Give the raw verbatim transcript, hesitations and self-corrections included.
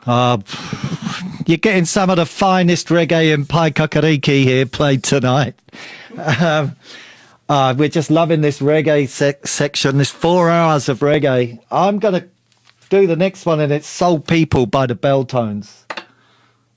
Uh, you're getting some of the finest reggae and Pai Kakariki here played tonight. Um, uh, we're just loving this reggae sec- section, this four hours of reggae. I'm going to do the next one, and it's Soul People by the Belltones.